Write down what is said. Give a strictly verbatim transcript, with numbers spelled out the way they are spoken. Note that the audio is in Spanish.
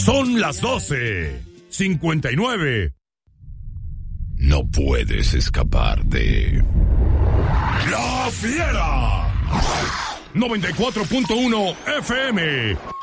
Son las doce cincuenta y nueve. No puedes escapar de La Fiera. noventa y cuatro punto uno F M.